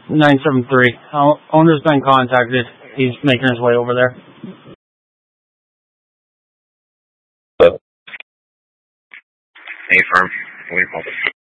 973. Owner's been contacted. He's making his way over there. Hey, firm. What do you call it?